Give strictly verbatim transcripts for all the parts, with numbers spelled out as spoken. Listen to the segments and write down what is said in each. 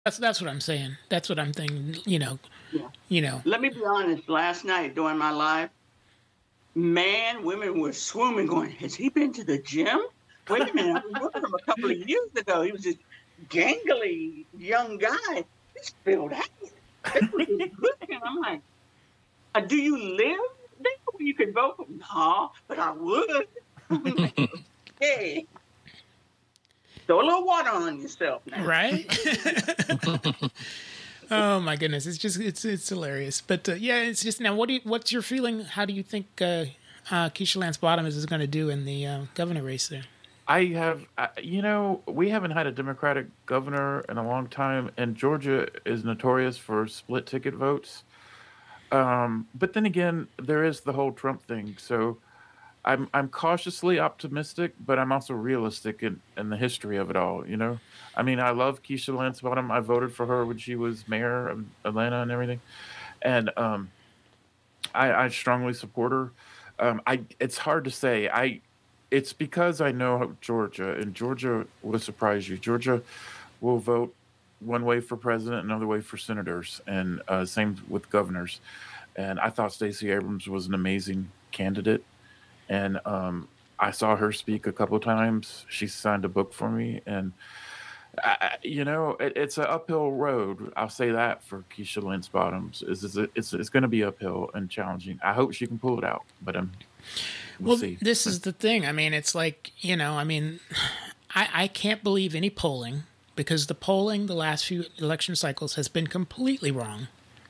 That's that's what I'm saying. That's what I'm thinking. You know, Yeah. you know. Let me be honest. Last night during my live, man, women were swimming, going, "Has he been to the gym? Wait a minute, I remember him a couple of years ago. He was this gangly young guy. He's filled out. This was his good thing." I'm like, uh, "Do you live there where you could vote?" No, but I would. I'm like, "Okay, throw a little water on yourself now." Right? Oh my goodness, it's just it's it's hilarious. But uh, yeah, it's just now. What do you, what's your feeling? How do you think uh, uh, Keisha Lance Bottoms is going to do in the uh, governor race there? I have, I- you know, we haven't had a Democratic governor in a long time, and Georgia is notorious for split ticket votes. Um, but then again, there is the whole Trump thing. So I'm I'm cautiously optimistic, but I'm also realistic in, in the history of it all. You know, I mean, I love Keisha Lance Bottom. I voted for her when she was mayor of Atlanta and everything, and um, I, I strongly support her. Um, I it's hard to say. I it's because I know Georgia, and Georgia will surprise you. Georgia will vote one way for president, another way for senators, and uh, same with governors. And I thought Stacey Abrams was an amazing candidate, and um, I saw her speak a couple of times. She signed a book for me, and I, you know, it, it's an uphill road. I'll say that for Keisha Lance Bottoms is, is it, it's it's going to be uphill and challenging. I hope she can pull it out, but um, we'll, Well, see. this is the thing. I mean, it's like, you know, I mean, I, I can't believe any polling because the polling the last few election cycles has been completely wrong.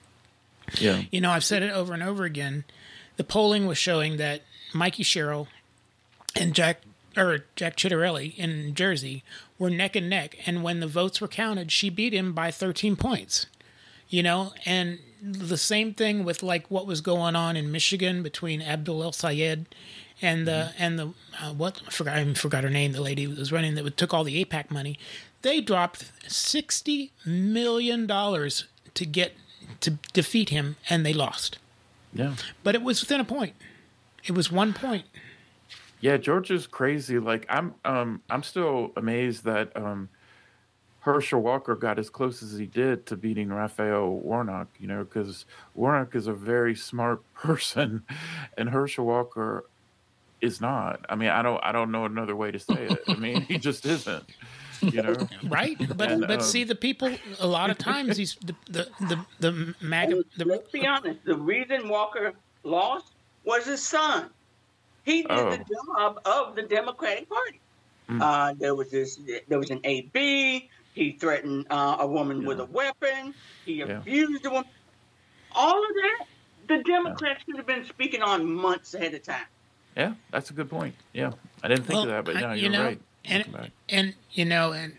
Yeah, You know, I've said it over and over again. The polling was showing that Mikey Sherrill and Jack or Jack Chitterelli in Jersey were neck and neck, and when the votes were counted, she beat him by thirteen points. You know, and the same thing with like what was going on in Michigan between Abdul El Sayed and the mm-hmm. and the uh, what I forgot I even forgot her name. The lady who was running that took all the AIPAC money. They dropped sixty million dollars to get to defeat him, and they lost. yeah. But it was within a point. It was one point. Yeah, Georgia's crazy. Like I'm, um, I'm still amazed that um, Herschel Walker got as close as he did to beating Raphael Warnock. You know, because Warnock is a very smart person, and Herschel Walker is not. I mean, I don't, I don't know another way to say it. I mean, he just isn't. You know, right? But And, but um, see, the people a lot of times these the the the, the MAGA. The, Let's be honest. The reason Walker lost was his son. He did Oh. the job of the Democratic Party. Mm. Uh, there was this. There was an A B. He threatened uh, a woman Yeah. with a weapon. He Yeah. abused a woman. All of that, the Democrats should have been speaking on months ahead of time. Yeah, that's a good point. Yeah, I didn't think Well, of that, but I- yeah, you you're know, right. and Looking back. and you know, and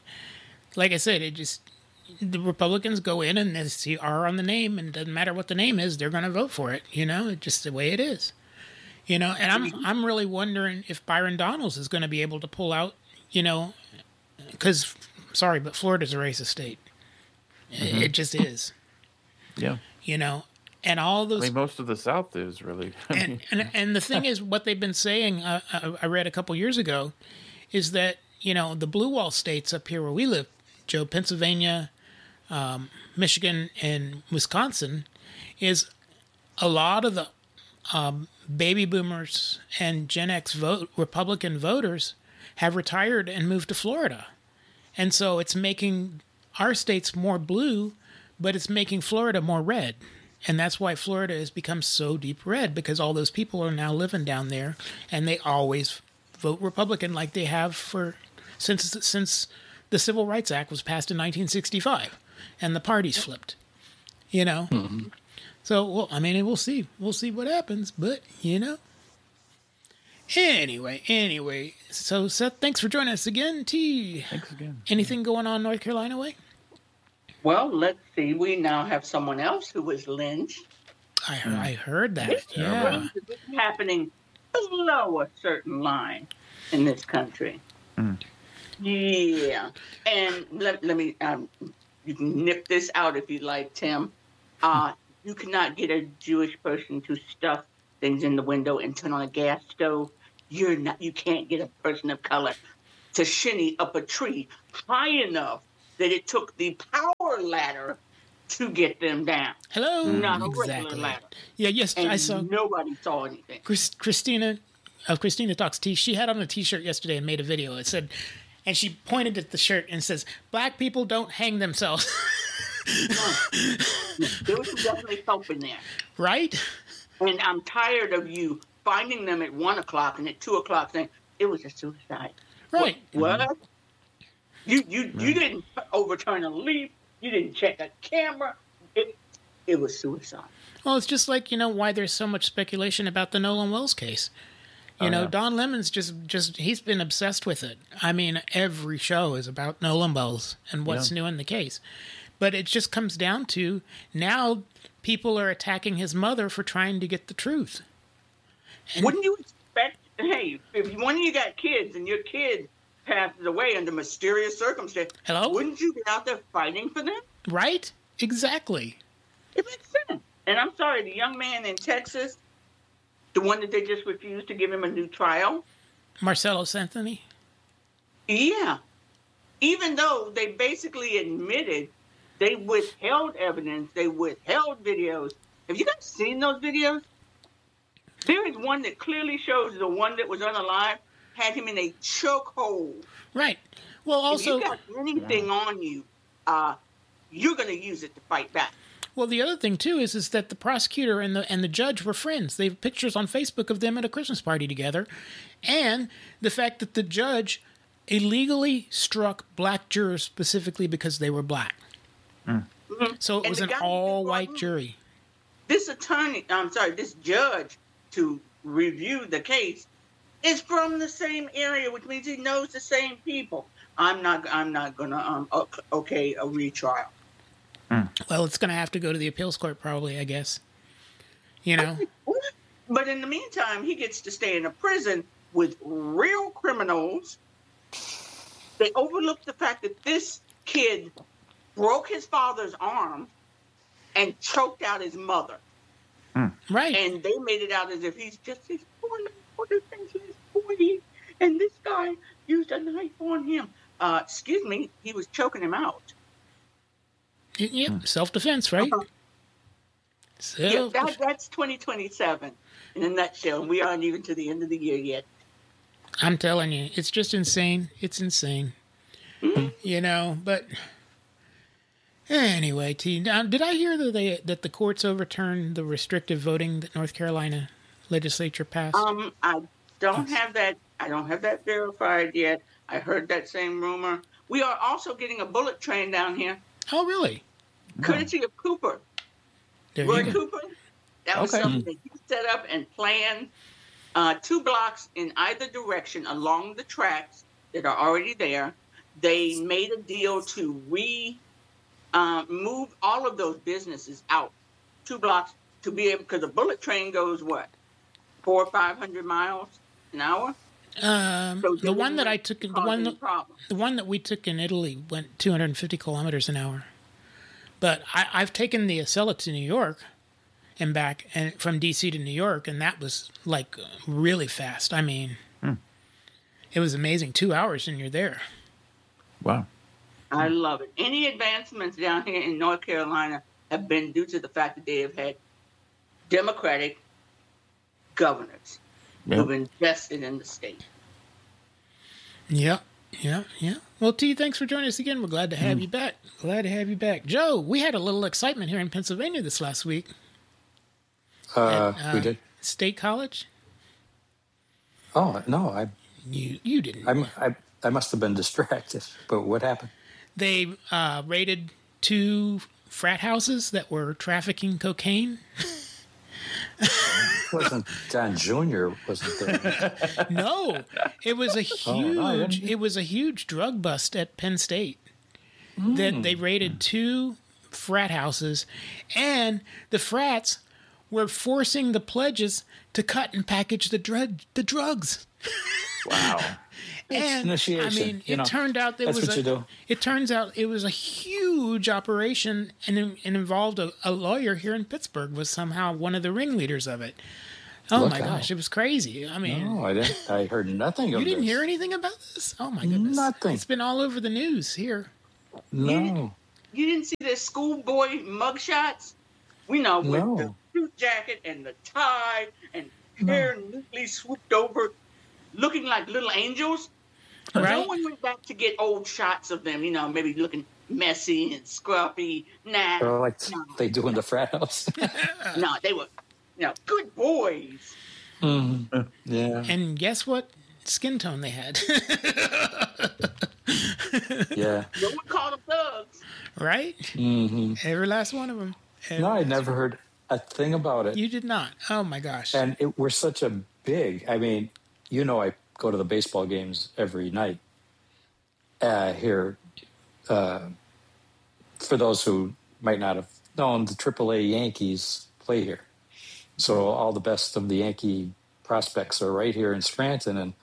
like I said, it just the Republicans go in and they see R on the name, and it doesn't matter what the name is, they're going to vote for it. You know, it's just the way it is. You know, and I'm I'm really wondering if Byron Donalds is going to be able to pull out. You know, because sorry, but Florida's a racist state. Mm-hmm. It, it just is. Yeah, You know, and all I those mean, most of the South is really. I mean, and, and and the thing is, what they've been saying, uh, I I read a couple years ago, is that you know the blue wall states up here where we live, Joe, Pennsylvania, um, Michigan, and Wisconsin, is a lot of the um, baby boomers and Gen X vote Republican voters have retired and moved to Florida, and so it's making our states more blue, but it's making Florida more red. And that's why Florida has become so deep red, because all those people are now living down there, and they always vote Republican like they have for since since the Civil Rights Act was passed in nineteen sixty-five, and the parties flipped. You know, Mm-hmm. so well, I mean, we'll see, we'll see what happens, but you know. Anyway, anyway, so Seth, thanks for joining us again. T. Thanks again. Anything going on North Carolina way? Well, let's see. We now have someone else who was lynched. I heard, I heard that. This Yeah. is happening below a certain line in this country. Mm. Yeah. And let, let me, um, you can nip this out if you like, Tim. Uh, you cannot get a Jewish person to stuff things in the window and turn on a gas stove. You're not, you can't get a person of color to shinny up a tree high enough that it took the power ladder to get them down. Hello, not a exactly. regular ladder. Yeah, yes, And I saw nobody saw anything. Chris, Christina of Christina Talks Tea. She had on a T-shirt yesterday and made a video. It said, and she pointed at the shirt and says, "Black people don't hang themselves." There was definitely help in there. Right? And I'm tired of you finding them at one o'clock and at two o'clock saying it was a suicide. Right. What? what? You you you didn't overturn a leaf. You didn't check a camera. It it was suicide. Well, it's just like, you know, why there's so much speculation about the Nolan Wells case. You Oh, know, yeah. Don Lemon's just, just, he's been obsessed with it. I mean, every show is about Nolan Wells and what's Yeah. new in the case. But it just comes down to now people are attacking his mother for trying to get the truth. And Wouldn't you expect? Hey, if one of you got kids and your kid passes away under mysterious circumstances, Hello? wouldn't you be out there fighting for them? Right? Exactly. It makes sense. And I'm sorry, the young man in Texas, the one that they just refused to give him a new trial. Marcellus Anthony? Yeah. Even though they basically admitted they withheld evidence, they withheld videos. Have you guys seen those videos? There is one that clearly shows the one that was unalive had him in a chokehold. Right. Well, also, if you got anything on you, uh, you're going to use it to fight back. well, the other thing too is is that the prosecutor and the and the judge were friends. They have pictures on Facebook of them at a Christmas party together, and the fact that the judge illegally struck black jurors specifically because they were black. Mhm. So it And was the an guy who all-white brought- jury. This attorney, I'm sorry, this judge to review the case is from the same area, which means he knows the same people. I'm not. I'm not gonna. Um. o- Okay, a retrial. Well, it's going to have to go to the appeals court probably, I guess. You know. But in the meantime, he gets to stay in a prison with real criminals. They overlook the fact that this kid broke his father's arm and choked out his mother. Right. And they made it out as if he's just his boy, other things he's forty, and this guy used a knife on him. Uh, excuse me, he was choking him out. Y- Yep. Self-defense, right? Uh-huh. Yeah, Self. that, that's twenty twenty-seven in a nutshell. We aren't even to the end of the year yet. I'm telling you, it's just insane. It's insane. Mhm. You know, but anyway, T. Now, did I hear that they that the courts overturned the restrictive voting that North Carolina legislature passed? Um, I don't have that. I don't have that verified yet. I heard that same rumor. We are also getting a bullet train down here, oh, really? courtesy of Cooper. There Roy you go. Cooper. That was Okay. something that he set up and planned. Uh, two blocks in either direction along the tracks that are already there. They made a deal to re uh, move all of those businesses out two blocks to be able, because a bullet train goes what, four or five hundred miles an hour. Um, So the they one that wouldn't I took, the cause one, any that, problem. the one that we took in Italy went two hundred fifty kilometers an hour. But I, I've taken the Acela to New York and back, and from D C to New York, and that was like really fast. I mean, it was amazing. Two hours and you're there. Wow. I love it. Any advancements down here in North Carolina have been due to the fact that they have had Democratic governors Yeah. who've invested in the state. Yeah, yeah, yeah. Well, T, thanks for joining us again. We're glad to have you back. Glad to have you back. Joe, we had a little excitement here in Pennsylvania this last week. Uh, at, uh, we did. State College? Oh no, I, You you didn't. I'm, I, I must have been distracted. But what happened? They uh, raided two frat houses that were trafficking cocaine. Wasn't John Junior wasn't there? No, it was a Oh, no, I huge. didn't- It was a huge drug bust at Penn State. That they raided two frat houses, and the frats were forcing the pledges to cut and package the drug the drugs. Wow. And initiation, I mean, you it know. turned out there That's was what a, you do. It turns out it was a huge operation, and it, it involved a, a lawyer here in Pittsburgh was somehow one of the ringleaders of it. Oh Look my out. gosh, it was crazy. I mean, No, I didn't. I heard nothing of you didn't this. hear anything about this? Oh my goodness, Nothing. It's been all over the news here. You didn't, No, you didn't see the schoolboy mugshots? We know with the no. suit jacket and the tie and No. hair neatly swooped over, looking like little angels. No Right? one went back to get old shots of them, you know, maybe looking messy and scruffy. Nah, Or like no, they do in the frat house. no, they were, you know, good boys. Mm-hmm. Yeah. And guess what skin tone they had? Yeah. No one called them thugs. Right? Mm-hmm. Every last one of them. Every No, I last never one. heard a thing about it. You did not. Oh my gosh. And it, we're such a big, I mean, you know, I go to the baseball games every night uh, here. Uh, for those who might not have known, the triple A Yankees play here. So all the best of the Yankee prospects are right here in Scranton. And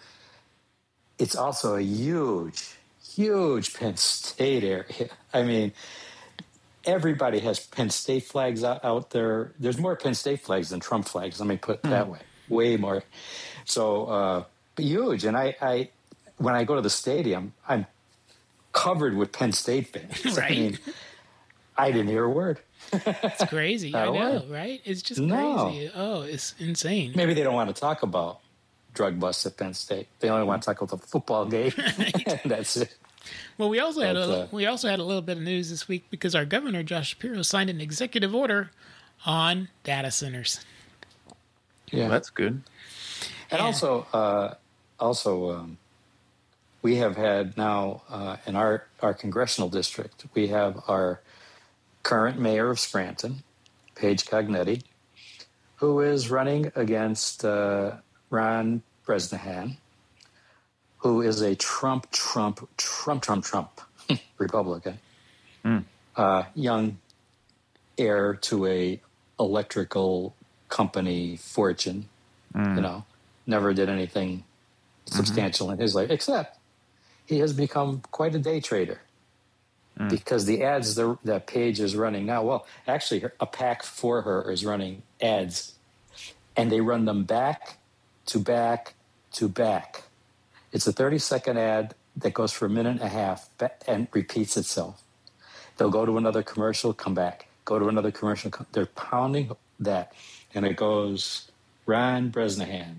it's also a huge, huge Penn State area. I mean, everybody has Penn State flags out, out there. There's more Penn State flags than Trump flags. Let me put it that way. Way more. So uh, huge. And I, I, when I go to the stadium, I'm covered with Penn State fans. Right. I mean, I didn't hear a word. It's crazy. I Not a know, word. right? It's just No. crazy. Oh, it's insane. Maybe they don't want to talk about drug busts at Penn State. They only want to talk about the football game. And that's it. Well, we also had But, a uh, we also had a little bit of news this week because our governor Josh Shapiro signed an executive order on data centers. Yeah. That's good. And also, uh, also, um, we have had now uh, in our, our congressional district, we have our current mayor of Scranton, Paige Cognetti, who is running against uh, Ron Bresnahan, who is a Trump, Trump, Trump, Trump, Trump Republican, Mm. uh, young heir to a electrical company fortune. Mm. You know, never did anything substantial in his life, except he has become quite a day trader Mm. because the ads the, that Paige is running now, well, actually, her- a PAC for her is running ads, and they run them back to back to back. It's a thirty-second ad that goes for a minute and a half ba- and repeats itself. They'll go to another commercial, come back, go to another commercial. Come, they're pounding that, and it goes, Ron Bresnahan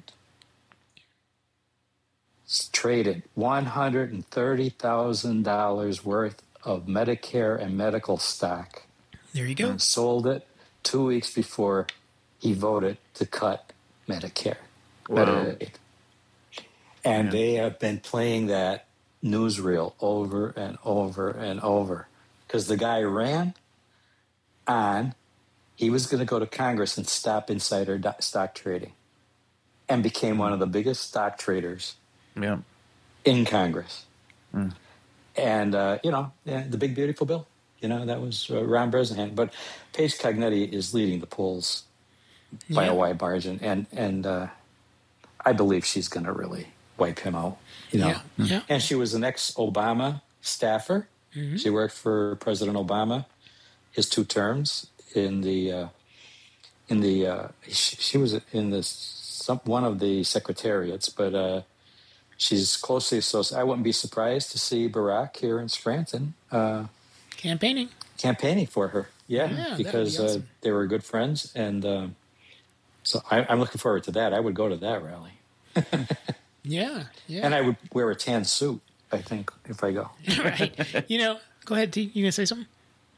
traded one hundred thirty thousand dollars worth of Medicare and medical stock There you go. and sold it two weeks before he voted to cut Medicare. Wow. Medicaid. And Yeah. they have been playing that newsreel over and over and over because the guy ran on, he was going to go to Congress and stop insider do- stock trading and became one of the biggest stock traders Yeah. in Congress. Mm. And, uh, you know, yeah, the big, beautiful bill, you know, that was uh, Ron Bresnahan. But Paige Cognetti is leading the polls by Yeah. a wide margin. And, and uh, I believe she's going to really wipe him out, you know. Yeah. Yeah. And she was an ex-Obama staffer. Mhm. She worked for President Obama his two terms in the, uh, in the, uh, she, she was in the, some, one of the secretariats, but, uh, she's closely associated. I wouldn't be surprised to see Barack here in Scranton uh, Campaigning. campaigning for her. Yeah, Yeah, that'd because be awesome. uh, they were good friends, and um, so I, I'm looking forward to that. I would go to that rally, Yeah. Yeah. and I would wear a tan suit. I think if I go. Right. You know, go ahead, T. You gonna say something?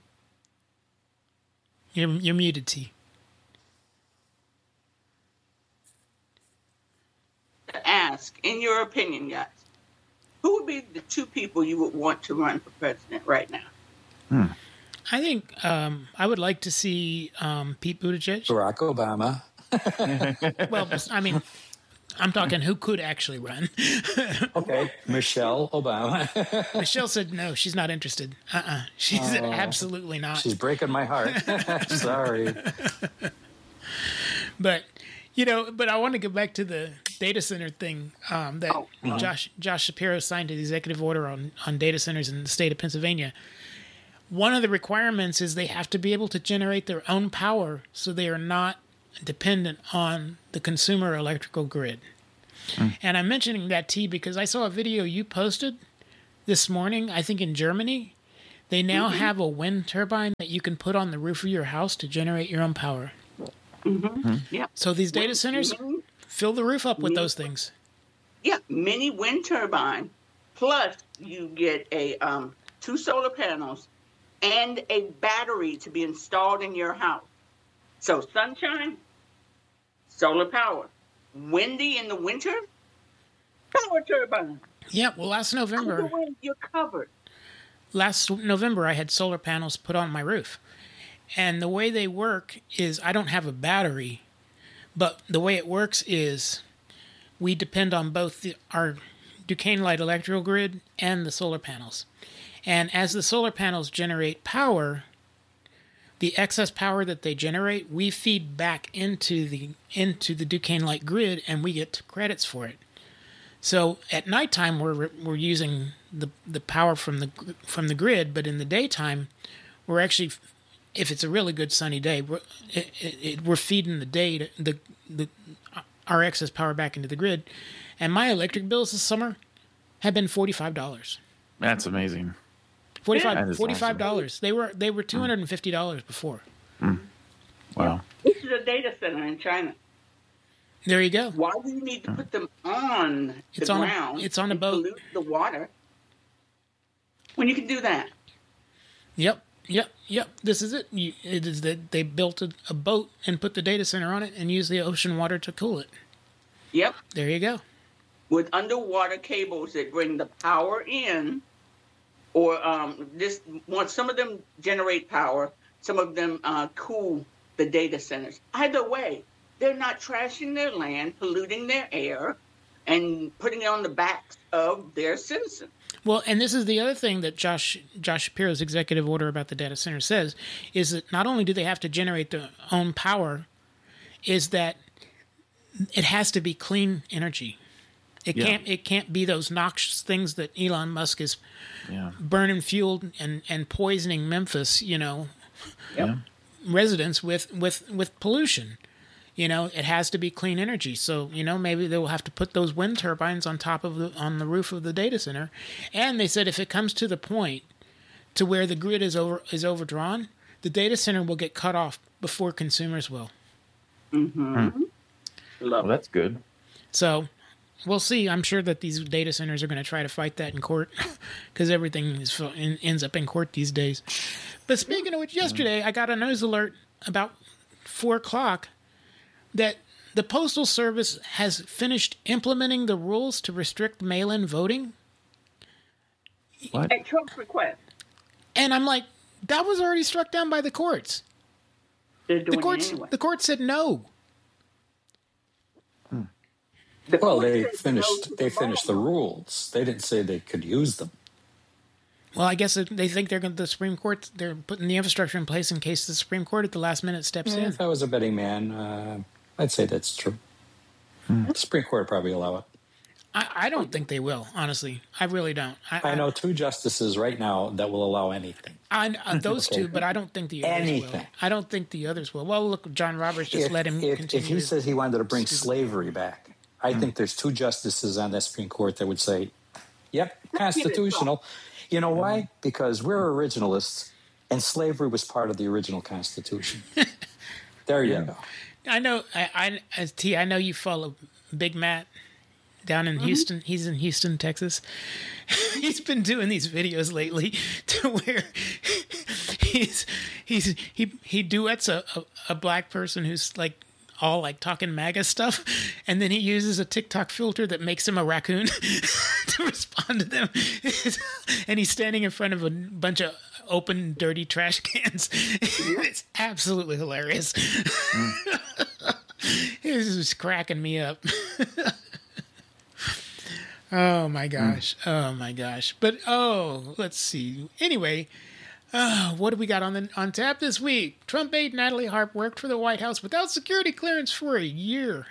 You're you're muted, T. To ask, in your opinion, guys, who would be the two people you would want to run for president right now? I think um, I would like to see um, Pete Buttigieg. Barack Obama. Well, I mean, I'm talking who could actually run. Okay, Michelle Obama. Michelle said no, she's not interested. Uh-uh. She's Oh. absolutely not. She's breaking my heart. Sorry. But you know, but I want to go back to the data center thing um, that Oh. Josh Josh Shapiro signed an executive order on on data centers in the state of Pennsylvania. One of the requirements is they have to be able to generate their own power, so they are not dependent on the consumer electrical grid. And I'm mentioning that, T, because I saw a video you posted this morning, I think in Germany, They now Mm-hmm. have a wind turbine that you can put on the roof of your house to generate your own power. Mm-hmm. Yeah. So these data Wind- centers mini- fill the roof up with mini- those things. Yeah, mini wind turbine. Plus, you get a um, two solar panels and a battery to be installed in your house. So sunshine, solar power. Windy in the winter, power turbine. Yeah, well, last Under November, wind, you're covered. last November, I had solar panels put on my roof. And the way they work is I don't have a battery, but the way it works is we depend on both the, our Duquesne Light electrical grid and the solar panels. And as the solar panels generate power, the excess power that they generate, we feed back into the into the Duquesne Light grid, and we get credits for it. So at nighttime, we're we're using the the power from the from the grid, but in the daytime, we're actually, if it's a really good sunny day, we're, it, it, it, we're feeding the day to, the the our excess power back into the grid. And my electric bills this summer have been forty five dollars. That's amazing. Forty-five That is forty-five dollars. They were they were two hundred and fifty dollars before. Wow. This is a data center in China. There you go. Why do you need to put them on the It's on a- ground? it's on a and boat. Pollute the water. When you can do that. Yep, yep, yep. This is it. You, it is that they built a, a boat and put the data center on it and used the ocean water to cool it. Yep. There you go. With underwater cables that bring the power in, or um, this one. Some of them generate power. Some of them uh, cool the data centers. Either way, they're not trashing their land, polluting their air, and putting it on the backs of their citizens. Well, and this is the other thing that Josh Josh Shapiro's executive order about the data center says, is that not only do they have to generate their own power, is that it has to be clean energy. It Yeah. can't it can't be those noxious things that Elon Musk is Yeah. burning fuel and, and poisoning Memphis, you know, Yeah. residents with, with, with pollution. You know, it has to be clean energy. So, you know, maybe they'll have to put those wind turbines on top of the on the roof of the data center. And they said if it comes to the point to where the grid is over is overdrawn, the data center will get cut off before consumers will. Mm-hmm. Well, Love it. that's good. So we'll see. I'm sure that these data centers are going to try to fight that in court because everything is ends up in court these days. But speaking of which, yesterday I got a news alert about four o'clock that the Postal Service has finished implementing the rules to restrict mail-in voting. What? At Trump's request, And I'm like, that was already struck down by the courts. they're The doing courts, it anyway. the court said no. The Well, court they says no finished. to They the finished the vote. rules. They didn't say they could use them. Well, I guess they think they're going. The Supreme Court, they're putting the infrastructure in place in case the Supreme Court at the last minute steps Yeah, in. if I was a betting man, uh, I'd say that's true. The Supreme Court would probably allow it. I, I don't think they will. Honestly, I really don't. I, I know two justices right now that will allow anything. I, uh, those Okay. two, but I don't think the others will. Anything. I don't think the others will. Well, look, John Roberts just If, let him if, continue. if he his- says he wanted to bring stupid- slavery back, I think there's two justices on that Supreme Court that would say, "Yep, constitutional." You know why? Because we're originalists, and slavery was part of the original Constitution. There you go. I know. I, I as T. I know you follow Big Matt down in Houston. He's in Houston, Texas. He's been doing these videos lately to where he's he's he he duets a, a, a black person who's like all like talking MAGA stuff, and then he uses a TikTok filter that makes him a raccoon to respond to them. And he's standing in front of a bunch of open, dirty trash cans. It's absolutely hilarious. It's just cracking me up. Oh my gosh. Oh my gosh. But oh, let's see. Anyway, uh, what do we got on the on tap this week? Trump aide Natalie Harp worked for the White House without security clearance for a year.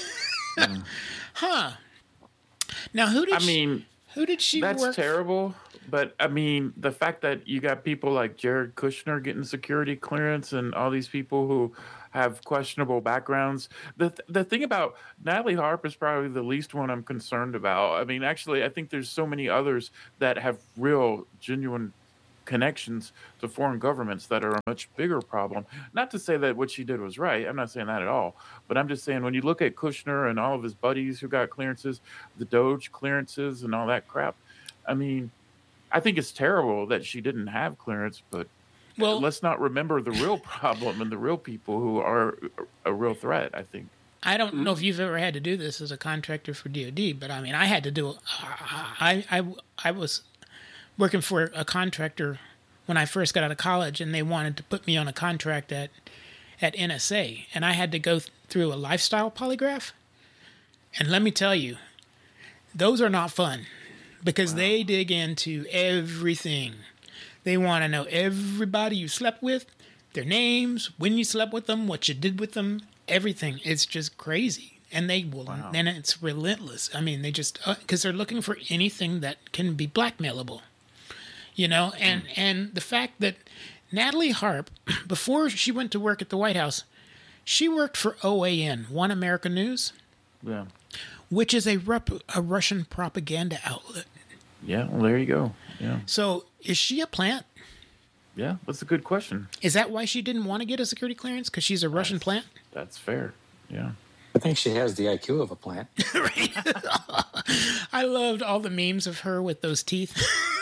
Huh. Now who did I she, mean, who did she that's work terrible. But I mean, the fact that you got people like Jared Kushner getting security clearance and all these people who have questionable backgrounds. The th- the thing about Natalie Harp is probably the least one I'm concerned about. I mean, actually, I think there's so many others that have real, genuine connections to foreign governments that are a much bigger problem. Not to say that what she did was right. I'm not saying that at all. But I'm just saying when you look at Kushner and all of his buddies who got clearances, the Doge clearances and all that crap, I mean, I think it's terrible that she didn't have clearance, but well, let's not remember the real problem and the real people who are a real threat, I think. I don't know if you've ever had to do this as a contractor for D O D, but I mean, I had to do it. I, I, I was working for a contractor when I first got out of college, and they wanted to put me on a contract at, at N S A, and I had to go th- through a lifestyle polygraph. And let me tell you, those are not fun because wow. they dig into everything. They want to know everybody you slept with, their names, when you slept with them, what you did with them, everything. It's just crazy. And they will, wow. and it's relentless. I mean, they just, because uh, they're looking for anything that can be blackmailable, you know? And, mm. and the fact that Natalie Harp, before she went to work at the White House, she worked for O A N, One American News, yeah, which is a, rep, a Russian propaganda outlet. Yeah, well, there you go. Yeah. So is she a plant? Yeah, that's a good question. Is that why she didn't want to get a security clearance? Because she's a Russian that's, plant? That's fair. Yeah. I think she has the I Q of a plant. Right. I loved all the memes of her with those teeth.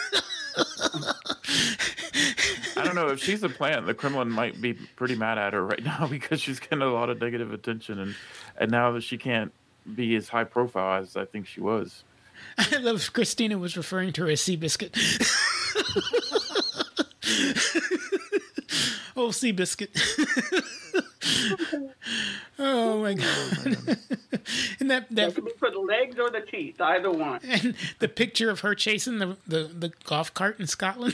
I don't know. If she's a plant, the Kremlin might be pretty mad at her right now because she's getting a lot of negative attention. And, and now that she can't be as high profile as I think she was. I love Christina was referring to her as Seabiscuit. Oh, Seabiscuit. Oh my God! And that that, that could be for the legs or the teeth, either one. And the picture of her chasing the the, the golf cart in Scotland.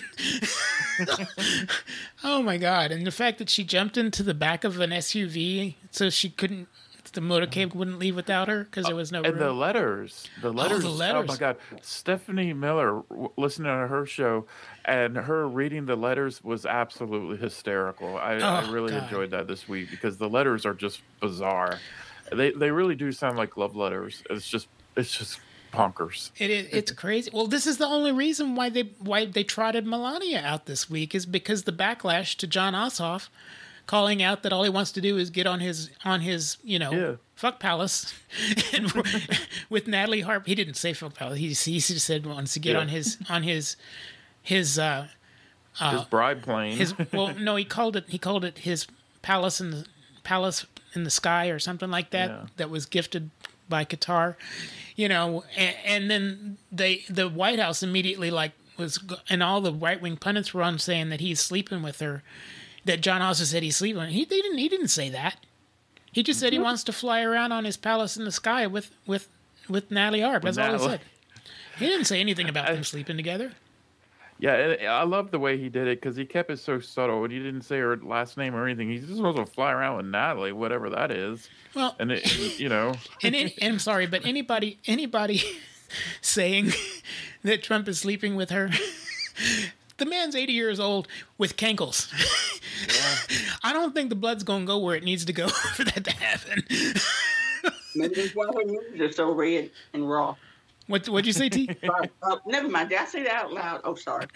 Oh my God! And the fact that she jumped into the back of an S U V so she couldn't. The motorcade wouldn't leave without her because there was no room. And the letters, the letters, oh, the letters. Oh my God! Stephanie Miller, listening to her show, and her reading the letters was absolutely hysterical. I, oh, I really God. enjoyed that this week because the letters are just bizarre. They they really do sound like love letters. It's just it's just bonkers. It is. It's crazy. Well, this is the only reason why they why they trotted Melania out this week is because the backlash to John Ossoff. Calling out that all he wants to do is get on his on his you know yeah. fuck palace, and with Natalie Harp, he didn't say fuck palace. He he just said he wants to get yeah. on his on his his uh, uh his bride plane. His well, no, he called it he called it his palace in the palace in the sky or something like that. Yeah. That was gifted by Qatar, you know, and, and then they the White House immediately like was and all the right wing pundits were on saying that he's sleeping with her. That John Ossoff said he's sleeping. He they didn't. He didn't say that. He just said he wants to fly around on his palace in the sky with with with Natalie Harp. That's all he said. He didn't say anything about them sleeping together. Yeah, I love the way he did it because he kept it so subtle. And he didn't say her last name or anything. He just wants to fly around with Natalie, whatever that is. Well, and it, you know, and, it, and I'm sorry, but anybody anybody saying that Trump is sleeping with her. The man's eighty years old with cankles. Yeah. I don't think the blood's going to go where it needs to go for that to happen. Maybe that's why her news are so red and raw. What, what'd you say, T? Sorry. Uh, never mind. Did I say that out loud? Oh, sorry.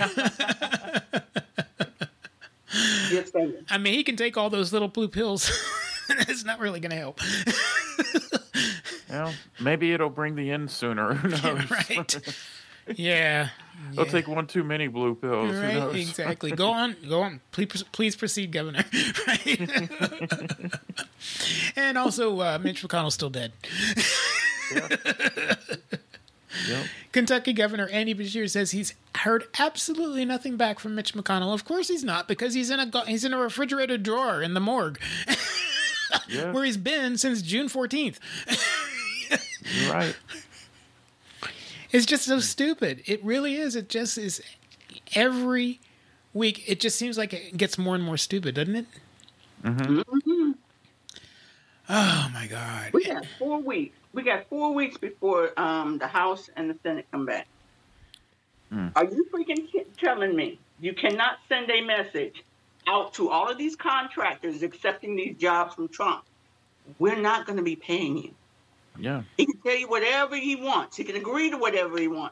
Yes, thank you. I mean, he can take all those little blue pills. It's not really going to help. Well, maybe it'll bring the end sooner. Who knows? Yeah, right. Yeah. They'll yeah. take one too many blue pills. Right, Who knows? exactly. Go on, go on. Please, please proceed, Governor. Right. And also, uh, Mitch McConnell's still dead. Yeah. Yep. Kentucky Governor Andy Beshear says he's heard absolutely nothing back from Mitch McConnell. Of course he's not, because he's in a he's in a refrigerator drawer in the morgue, yeah. where he's been since June fourteenth. You're right. It's just so stupid. It really is. It just is. Every week, it just seems like it gets more and more stupid, doesn't it? Mm-hmm. Mm-hmm. Oh my God! We got four weeks. We got four weeks before um, the House and the Senate come back. Mm. Are you freaking telling me you cannot send a message out to all of these contractors accepting these jobs from Trump? We're not going to be paying you. Yeah. He can tell you whatever he wants. He can agree to whatever he wants.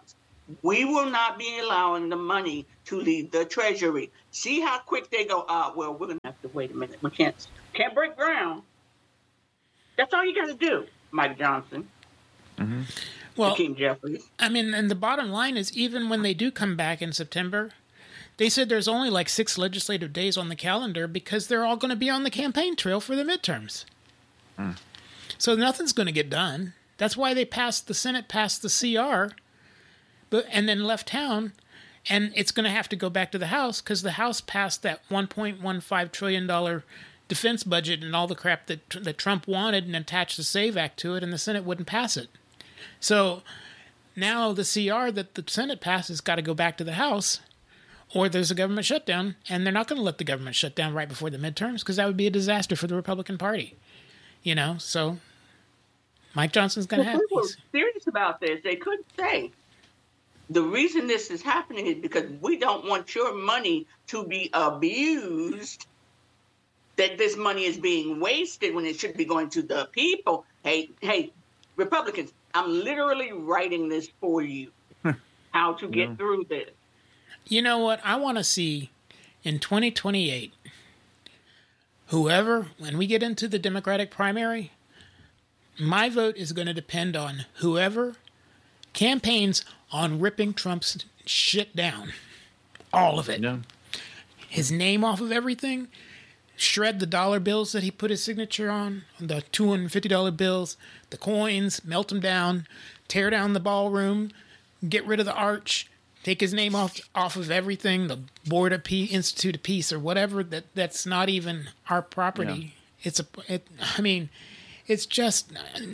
We will not be allowing the money to leave the Treasury. See how quick they go, ah, well, we're going to have to wait a minute. We can't, can't break ground. That's all you got to do, Mike Johnson. Mm-hmm. Well, Hakeem Jeffries. I mean, and the bottom line is, even when they do come back in September, they said there's only like six legislative days on the calendar because they're all going to be on the campaign trail for the midterms. Mm. So nothing's going to get done. That's why they passed, the Senate passed the C R, but and then left town, and it's going to have to go back to the House because the House passed that one point one five trillion dollars defense budget and all the crap that that Trump wanted and attached the SAVE Act to it, and the Senate wouldn't pass it. So now the C R that the Senate passed has got to go back to the House, or there's a government shutdown, and they're not going to let the government shut down right before the midterms because that would be a disaster for the Republican Party. You know, so Mike Johnson's going to well, have... If they were serious about this, they could say, the reason this is happening is because we don't want your money to be abused, that this money is being wasted when it should be going to the people. Hey, hey, Republicans, I'm literally writing this for you, how to get yeah. through this. You know what? I want to see in twenty twenty-eight, whoever, when we get into the Democratic primary, my vote is going to depend on whoever campaigns on ripping Trump's shit down. All of it. Yeah. His name off of everything. Shred the dollar bills that he put his signature on, the two hundred fifty dollar bills, the coins, melt them down, tear down the ballroom, get rid of the arch, take his name off off of everything, the Board of Peace, Institute of Peace, or whatever, that, that's not even our property. Yeah. It's a, it, I mean, it's just,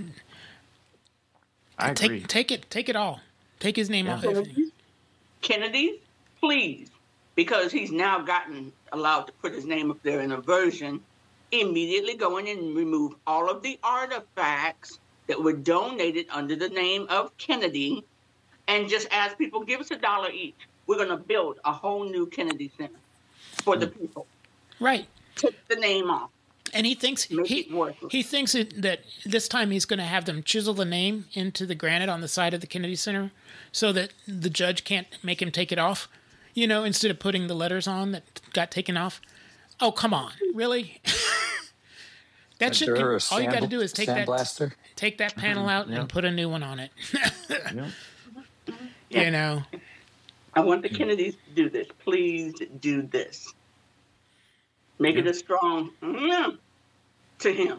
I take, agree. Take it, take it all. Take his name yeah. off everything. Kennedy, please, because he's now gotten allowed to put his name up there in a version, immediately go in and remove all of the artifacts that were donated under the name of Kennedy, and just ask people, give us a dollar each. We're going to build a whole new Kennedy Center for the people. Right. Take the name off. And he thinks Make he he thinks it, that this time he's going to have them chisel the name into the granite on the side of the Kennedy Center, so that the judge can't make him take it off. You know, instead of putting the letters on that got taken off. Oh, come on, really? That should. All sand, you got to do is take that blaster? take that panel out yeah. and put a new one on it. yeah. You know. I want the Kennedys to do this. Please do this. Make yeah. it a strong mm, to him.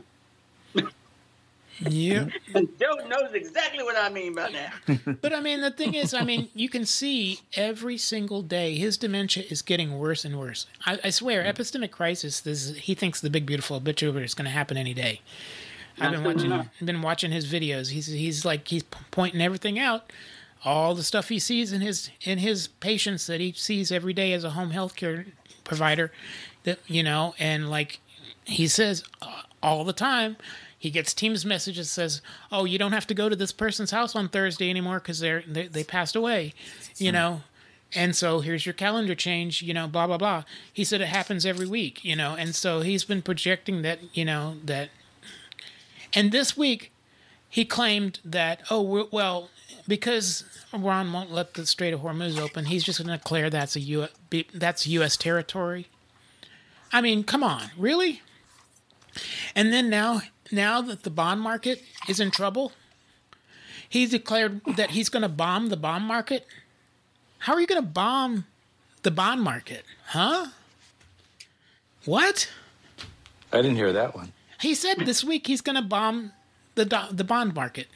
Yeah. And Joe knows exactly what I mean by that. But I mean, the thing is, I mean, you can see every single day his dementia is getting worse and worse. I, I swear, mm-hmm. epistemic crisis. This is, he thinks the big beautiful obituary is going to happen any day. I've been watching, I've been watching his videos. He's he's like he's pointing everything out, all the stuff he sees in his in his patients that he sees every day as a home health care provider. That you know, and like he says uh, all the time. He gets Teams messages that says, "Oh, you don't have to go to this person's house on Thursday anymore because they're they, they passed away," you know. And so here's your calendar change, you know, blah blah blah. He said it happens every week, you know, and so he's been projecting that, you know, that. And this week, he claimed that, oh well, because Iran won't let the Strait of Hormuz open, he's just going to declare that's a U S, that's U S territory. I mean, come on, really? And then now. Now that the bond market is in trouble, he's declared that he's going to bomb the bond market. How are you going to bomb the bond market? Huh? What? I didn't hear that one. He said this week he's going to bomb the do- the bond market.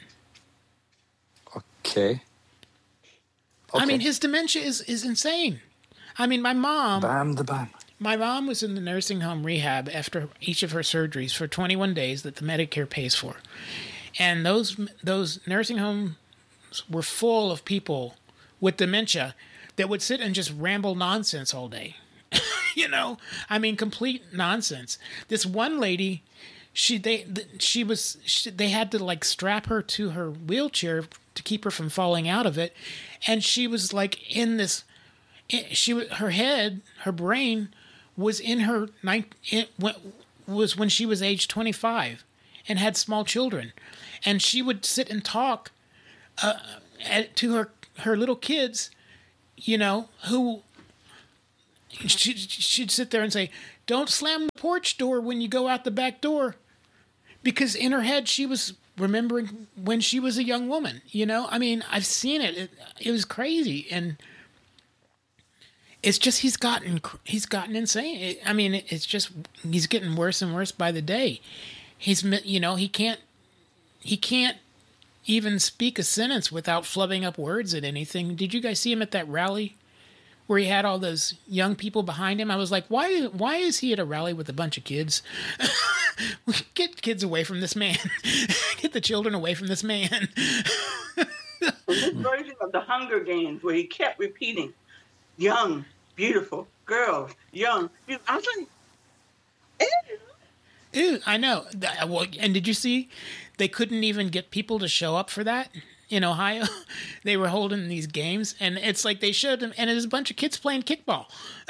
Okay. okay. I mean, his dementia is, is insane. I mean, my mom... Bomb the bomb. My mom was in the nursing home rehab after each of her surgeries for twenty-one days that the Medicare pays for. And those those nursing homes were full of people with dementia that would sit and just ramble nonsense all day. You know, I mean, complete nonsense. This one lady, she they she was she, they had to like strap her to her wheelchair to keep her from falling out of it, and she was like in this. She her head, her brain. was in her ninth, it was when she was age twenty-five and had small children, and she would sit and talk uh, at, to her her little kids, you know, who she'd, she'd sit there and say, "Don't slam the porch door when you go out the back door," because in her head she was remembering when she was a young woman. You know, I mean, I've seen it. It, it was crazy, and it's just he's gotten he's gotten insane. It, I mean, it, it's just he's getting worse and worse by the day. He's you know he can't he can't even speak a sentence without flubbing up words at anything. Did you guys see him at that rally where he had all those young people behind him? I was like, why why is he at a rally with a bunch of kids? Get kids away from this man. Get the children away from this man. This version of the Hunger Games where he kept repeating, young, beautiful girls, young. Beautiful. I was like, ew. Ew, I know. Well, and did you see they couldn't even get people to show up for that in Ohio? They were holding these games, and it's like they showed them, and it was a bunch of kids playing kickball.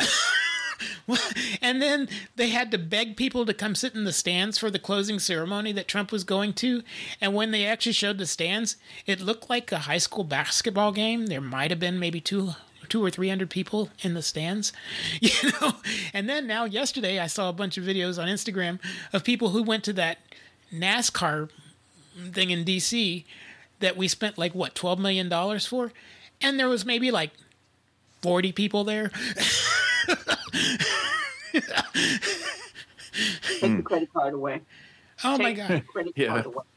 And then they had to beg people to come sit in the stands for the closing ceremony that Trump was going to. And when they actually showed the stands, it looked like a high school basketball game. There might have been maybe two two or three hundred people in the stands, you know. And then now yesterday I saw a bunch of videos on Instagram of people who went to that NASCAR thing in D C that we spent like what twelve million dollars for, and there was maybe like forty people there. Take the credit card away. Oh Take my God. the credit Yeah. card away.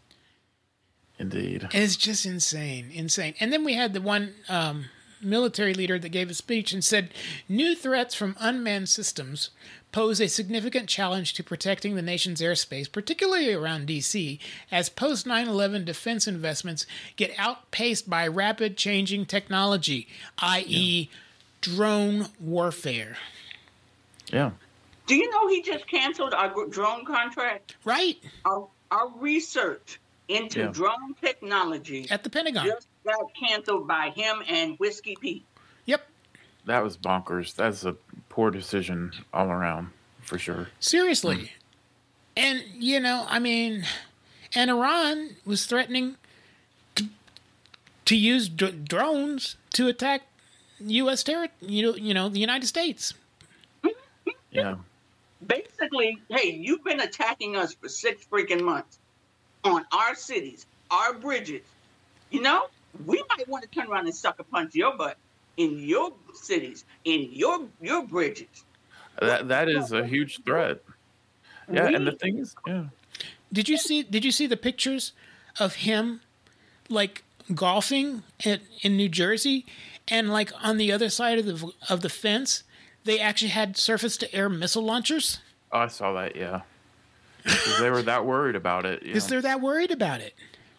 Indeed. It's just insane, insane. And then we had the one um, military leader that gave a speech and said, new threats from unmanned systems pose a significant challenge to protecting the nation's airspace, particularly around D C, as post nine eleven defense investments get outpaced by rapid changing technology, that is, yeah. drone warfare. Yeah. Do you know he just canceled our gr- drone contract? Right. Our, our research into Yeah. drone technology At the Pentagon. just got canceled by him and Whiskey Pete. Yep. That was bonkers. That's a poor decision all around, for sure. Seriously. Mm. And, you know, I mean, and Iran was threatening to, to use d- drones to attack U S territory, you know, you know, the United States. Yeah. Basically, hey, you've been attacking us for six freaking months on our cities, our bridges. You know, we might want to turn around and sucker punch your butt in your cities, in your your bridges. That that is a huge threat. Yeah, We- and the thing is, yeah. Did you see did you see the pictures of him like golfing at, in New Jersey, and like on the other side of the of the fence they actually had surface to air missile launchers? Oh, I saw that, yeah. Because they were that worried about it. Yeah. Is they're that worried about it?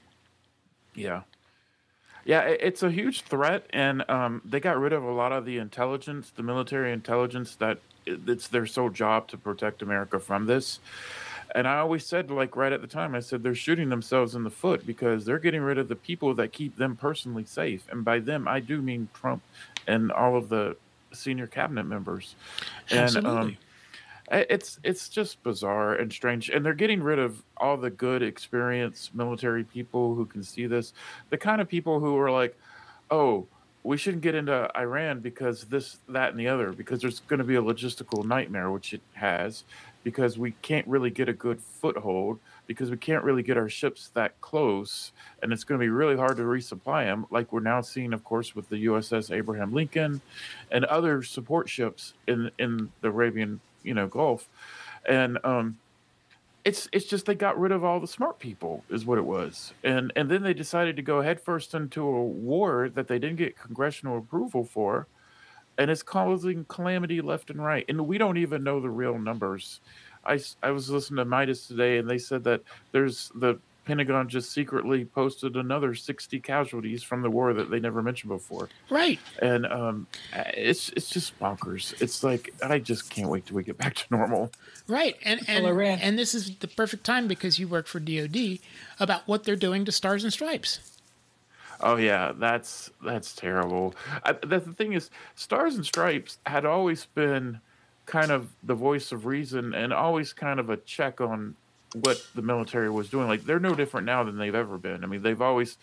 Yeah. Yeah, it- it's a huge threat, and um, they got rid of a lot of the intelligence, the military intelligence that it- it's their sole job to protect America from this. And I always said, like right at the time, I said they're shooting themselves in the foot because they're getting rid of the people that keep them personally safe. And by them, I do mean Trump and all of the senior cabinet members. And Absolutely. um, I- it's it's just bizarre and strange. And they're getting rid of all the good, experienced military people who can see this. The kind of people who are like, oh, we shouldn't get into Iran because this, that, and the other, because there's going to be a logistical nightmare, which it has, because we can't really get a good foothold, because we can't really get our ships that close, and it's going to be really hard to resupply them, like we're now seeing, of course, with the U S S Abraham Lincoln and other support ships in in the Arabian, you know, Gulf. And um, it's it's just they got rid of all the smart people, is what it was, and and then they decided to go headfirst into a war that they didn't get congressional approval for, and it's causing calamity left and right. And we don't even know the real numbers. I, s- I was listening to Midas today, and they said that there's the Pentagon just secretly posted another sixty casualties from the war that they never mentioned before. Right. And um, it's it's just bonkers. It's like I just can't wait till we get back to normal. Right. And and, Well, Iran- and this is the perfect time because you work for D O D about what they're doing to Stars and Stripes. Oh yeah, that's that's terrible. I, that's the thing is, Stars and Stripes had always been kind of the voice of reason and always kind of a check on what the military was doing. Like they're no different now than they've ever been. I mean, they've always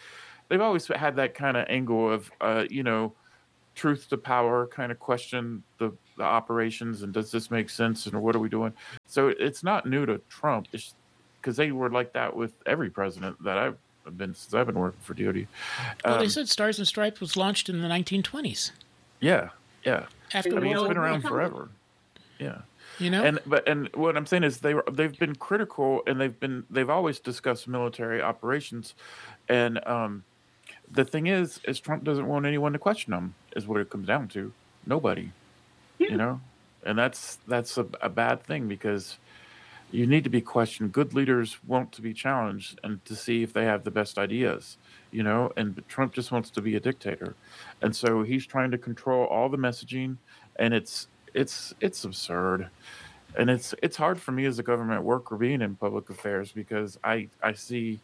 they've always had that kind of angle of, uh, you know, truth to power kind of question the, the operations and does this make sense and what are we doing? So it's not new to Trump. It's because they were like that with every president that I've been since I've been working for D O D. Um, Well, they said Stars and Stripes was launched in the nineteen twenties. Yeah, yeah. After I mean, it's World been War around One. forever. Yeah. You know? And but and what I'm saying is they were they've been critical and they've been they've always discussed military operations, and um, the thing is is Trump doesn't want anyone to question them is what it comes down to. Nobody, you know, and that's that's a, a bad thing because you need to be questioned. Good leaders want to be challenged and to see if they have the best ideas, you know. And Trump just wants to be a dictator, and so he's trying to control all the messaging, and it's. It's it's absurd, and it's it's hard for me as a government worker being in public affairs because I I see,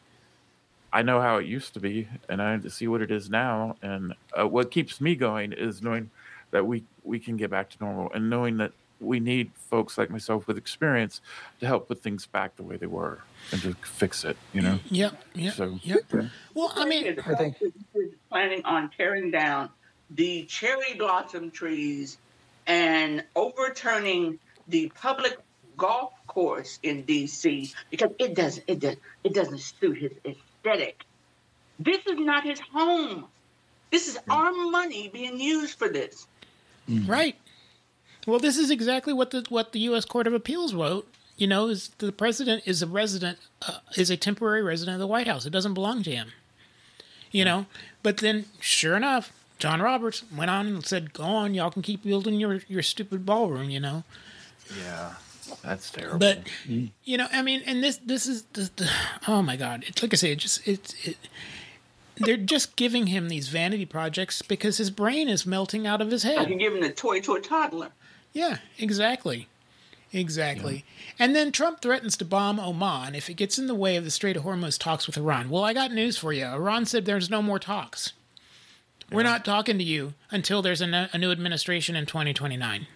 I know how it used to be, and I see what it is now, and uh, what keeps me going is knowing that we we can get back to normal, and knowing that we need folks like myself with experience to help put things back the way they were and to fix it, you know. Yep, yep, So yep. Well, I mean, I think- is planning on tearing down the cherry blossom trees and overturning the public golf course in D C because it doesn't it does it doesn't suit his aesthetic. This is not his home. This is our money being used for this. right. Well, this is exactly what the what the U S Court of Appeals wrote. You know, is the president is a resident, uh, is a temporary resident of the White House. It doesn't belong to him. You know, but then, sure enough, John Roberts went on and said, "Go on, y'all can keep building your, your stupid ballroom." You know, yeah, that's terrible. but you know, I mean, and this this is the, the oh my God! It's like I say, it just it's it, they're just giving him these vanity projects because his brain is melting out of his I head. can give him the toy to a toddler. Yeah, exactly. Exactly. And then Trump threatens to bomb Oman if it gets in the way of the Strait of Hormuz talks with Iran. Well, I got news for you. Iran said there's no more talks. We're not talking to you until there's a, ne- a new administration in twenty twenty-nine.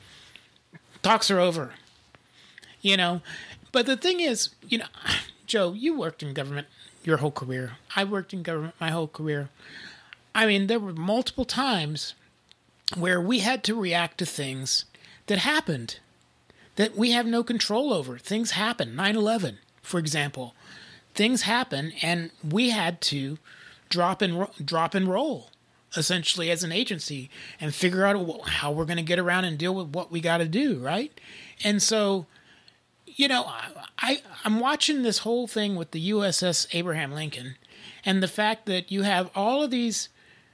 Talks are over. You know, but the thing is, you know, Joe, you worked in government your whole career. I worked in government my whole career. I mean, there were multiple times where we had to react to things that happened that we have no control over. Things happen. nine eleven, for example. Things happen, and we had to drop and ro- drop and roll, essentially, as an agency, and figure out how we're going to get around and deal with what we got to do, right? And so, you know, I, I I'm watching this whole thing with the U S S Abraham Lincoln, and the fact that you have all of these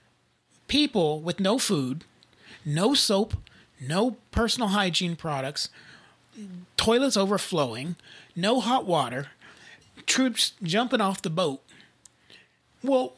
people with no food, no soap, no personal hygiene products, toilets overflowing, no hot water, troops jumping off the boat. Well,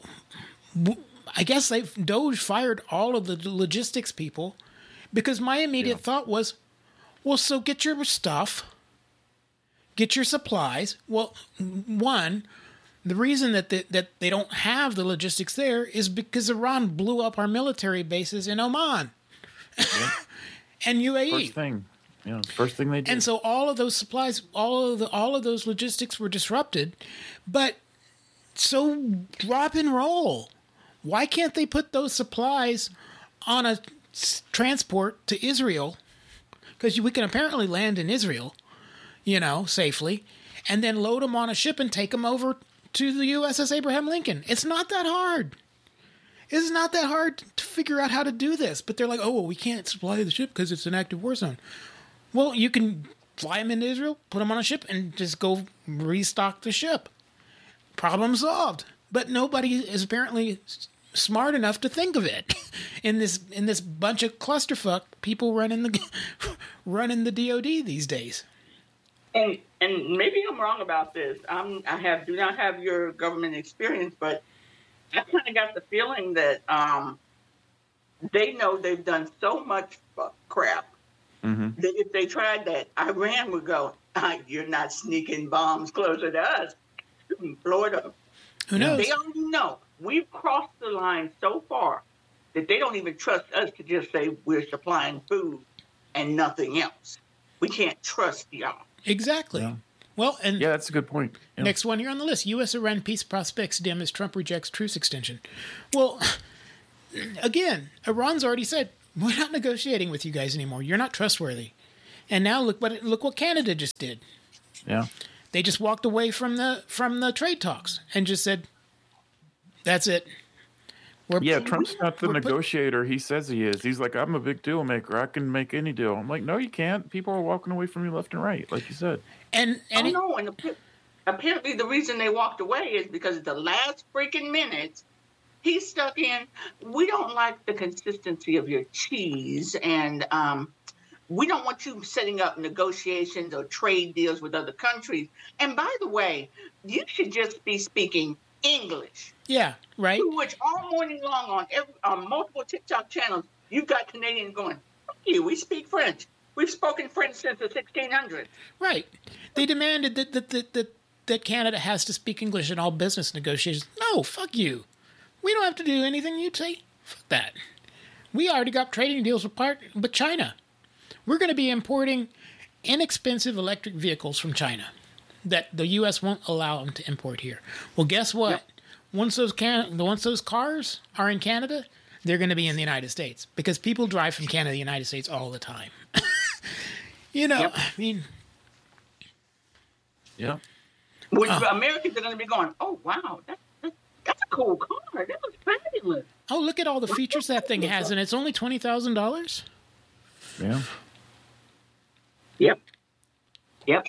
I guess they Doge fired all of the logistics people because my immediate yeah. thought was, well, so get your stuff, get your supplies. Well, one, the reason that they, that they don't have the logistics there is because Iran blew up our military bases in Oman yeah. and U A E. First thing. Yeah, first thing they did. And so all of those supplies, all of the all of those logistics were disrupted. But so drop and roll. Why can't they put those supplies on a s- transport to Israel? Because we can apparently land in Israel, you know, safely, and then load them on a ship and take them over to the U S S Abraham Lincoln. It's not that hard. It's not that hard to figure out how to do this. But they're like, oh, well, we can't supply the ship because it's an active war zone. Well, you can fly them into Israel, put them on a ship, and just go restock the ship. Problem solved. But nobody is apparently smart enough to think of it in this in this bunch of clusterfuck people running the running the D O D these days. And and maybe I'm wrong about this. I'm I have do not have your government experience, but I kind of got the feeling that um, they know they've done so much crap. Mm-hmm. That if they tried that, Iran would go, ah, you're not sneaking bombs closer to us in Florida. Who knows? They already know. We've crossed the line so far that they don't even trust us to just say we're supplying food and nothing else. We can't trust y'all. Exactly. Yeah. Well, and Yeah, that's a good point. Yeah. next one here on the list, U S Iran peace prospects dim as Trump rejects truce extension. Well, again, Iran's already said, we're not negotiating with you guys anymore. You're not trustworthy. And now look what look what Canada just did. Yeah. They just walked away from the from the trade talks and just said, that's it. We're, Yeah, Trump's not the we're put- negotiator he says he is. He's like, I'm a big deal maker. I can make any deal. I'm like, no, you can't. People are walking away from you left and right, like you said. And, and oh, it- no, and appa- apparently the reason they walked away is because at the last freaking minute, he stuck in, we don't like the consistency of your cheese, and um, we don't want you setting up negotiations or trade deals with other countries. And by the way, you should just be speaking English. yeah, right? To which all morning long on, every, on multiple TikTok channels, you've got Canadians going, fuck you, we speak French. We've spoken French since the sixteen hundreds. Right. They demanded that that, that, that that Canada has to speak English in all business negotiations. No, fuck you. We don't have to do anything you say. Fuck that. We already got trading deals with, part, with China. We're going to be importing inexpensive electric vehicles from China that the U S won't allow them to import here. Well, guess what? Yep. Once those can once those cars are in Canada, they're going to be in the United States because people drive from Canada to the United States all the time. You know, Yep. I mean, Yeah. Which Uh. Americans are going to be going, oh, wow, that, that, that's a cool car. That was fabulous. oh, look at all the features that thing has, and it's only twenty thousand dollars. Yeah. Yep. Yep.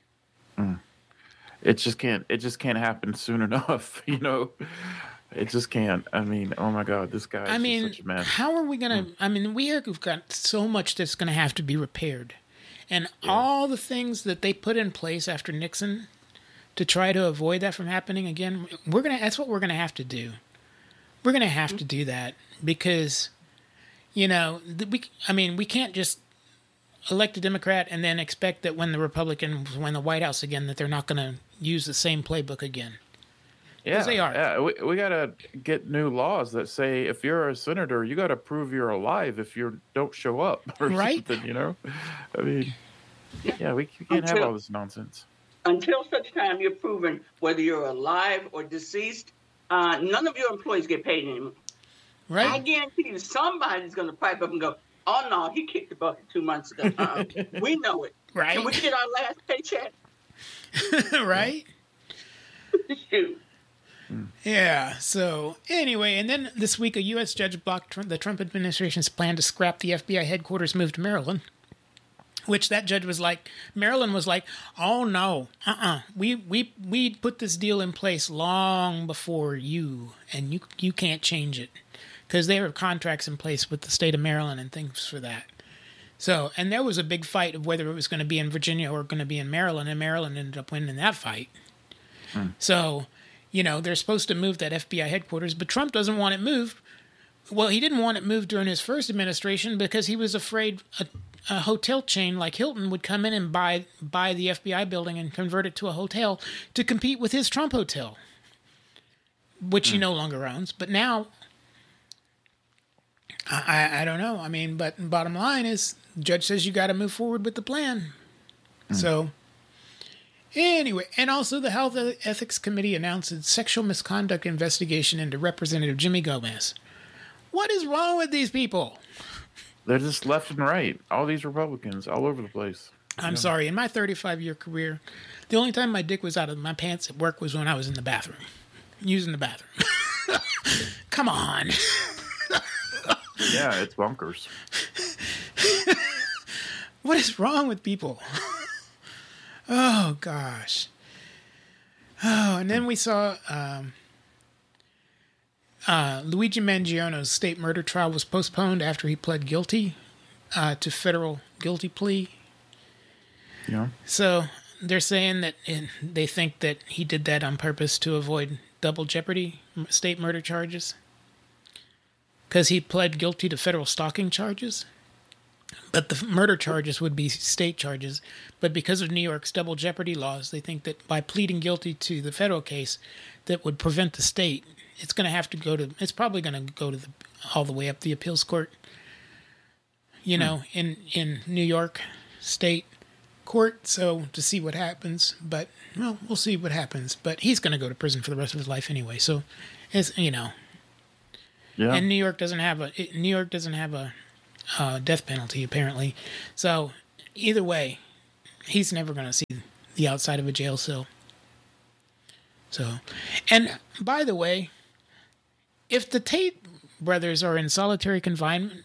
It just can't. It just can't happen soon enough. You know, it just can't. I mean, oh my God, this guy is I just mean, such a mess. how are we gonna? I mean, we have got so much that's gonna have to be repaired, and all the things that they put in place after Nixon to try to avoid that from happening again. We're gonna. That's what we're gonna have to do. We're gonna have to do that because, you know, th- we. I mean, we can't just elect a Democrat and then expect that when the Republicans win the White House again, that they're not going to use the same playbook again. Yeah, they are. Yeah, we, we got to get new laws that say if you're a senator, you got to prove you're alive if you don't show up or Right. something. You know, I mean, yeah, we, we can't have Until- all this nonsense. Until such time you're proven whether you're alive or deceased, uh, none of your employees get paid anymore. I Right? guarantee you somebody's going to pipe up and go, oh, no, he kicked the bucket two months ago. Uh, we know it. Right? Can we get our last paycheck? Right? Shoot. Yeah. So anyway, and then this week, a U S judge blocked Trump, the Trump administration's plan to scrap the F B I headquarters move to Maryland. Which that judge was like, Maryland was like, oh no, uh-uh, we we we put this deal in place long before you, and you you can't change it, because there are contracts in place with the state of Maryland and things for that. So, and there was a big fight of whether it was going to be in Virginia or going to be in Maryland, and Maryland ended up winning that fight. So, you know, they're supposed to move that F B I headquarters, but Trump doesn't want it moved. Well, he didn't want it moved during his first administration because he was afraid a, a hotel chain like Hilton would come in and buy buy the F B I building and convert it to a hotel to compete with his Trump hotel, which he no longer owns. But now, I, I, I don't know. I mean, but bottom line is, the judge says you got to move forward with the plan. So, anyway, and also the Health Ethics Committee announced a sexual misconduct investigation into Representative Jimmy Gomez. What is wrong with these people? They're just left and right. All these Republicans all over the place. I'm sorry. In my thirty-five year career, the only time my dick was out of my pants at work was when I was in the bathroom, using the bathroom. Come on. Yeah, it's bonkers. What is wrong with people? Oh, gosh. Oh, and then we saw um, uh, Luigi Mangiano's state murder trial was postponed after he pled guilty uh, to federal guilty plea. Yeah. So they're saying that in, they think that he did that on purpose to avoid double jeopardy m- state murder charges. Because he pled guilty to federal stalking charges. But the f- murder charges would be state charges. But because of New York's double jeopardy laws, they think that by pleading guilty to the federal case that would prevent the state, it's going to have to go to, it's probably going to go to the, all the way up the appeals court. You know, in, in New York state. court, so to see what happens. But well, we'll see what happens. But he's going to go to prison for the rest of his life anyway. So, it's, you know, Yeah. and New York doesn't have a it, New York doesn't have a uh, death penalty apparently. So either way, he's never going to see the outside of a jail cell. So, and by the way, if the Tate brothers are in solitary confinement,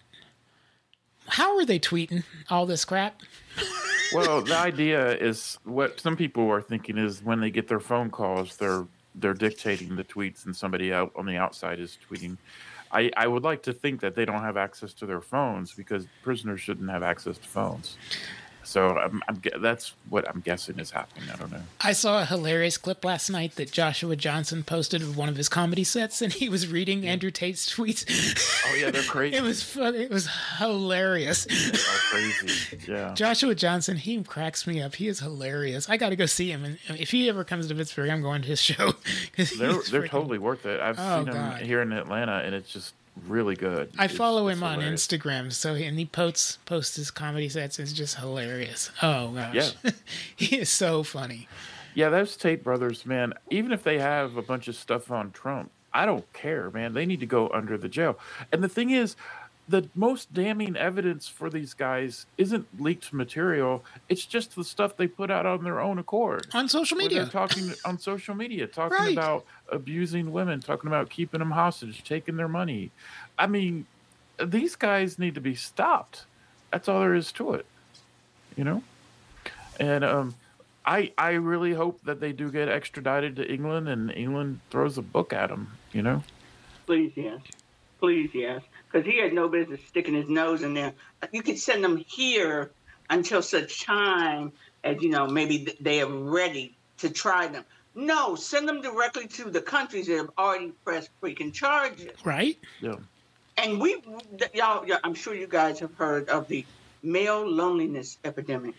how are they tweeting all this crap? Well, the idea is what some people are thinking is when they get their phone calls, they're they're dictating the tweets, and somebody out on the outside is tweeting. I, I would like to think that they don't have access to their phones because prisoners shouldn't have access to phones. So I'm, I'm, that's what I'm guessing is happening. I don't know. I saw a hilarious clip last night that Joshua Johnson posted of one of his comedy sets, and he was reading Andrew Tate's tweets. Oh yeah, they're crazy. It was fun. It was hilarious. They're crazy. Yeah. Joshua Johnson, he cracks me up. He is hilarious. I got to go see him, and if he ever comes to Pittsburgh, I'm going to his show. They're they're freaking... totally worth it. I've oh, seen him God. here in Atlanta, and it's just really good. I it's, follow it's him on hilarious. Instagram, so he, and he posts posts his comedy sets. It's just hilarious. Oh gosh, Yeah. He is so funny. Yeah, those Tate brothers, man. Even if they have a bunch of stuff on Trump, I don't care, man. They need to go under the jail. And the thing is, the most damning evidence for these guys isn't leaked material. It's just the stuff they put out on their own accord. On social Where media. They're talking on social media, talking Right. about abusing women, talking about keeping them hostage, taking their money. I mean, these guys need to be stopped. That's all there is to it, you know? And um, I I really hope that they do get extradited to England and England throws a book at them, you know? Please, yes. Please, yes. Because he had no business sticking his nose in there. You could send them here until such time as, you know, maybe they are ready to try them. No, send them directly to the countries that have already pressed freaking charges. Right? Yeah. And we, y'all, y'all, I'm sure you guys have heard of the male loneliness epidemic.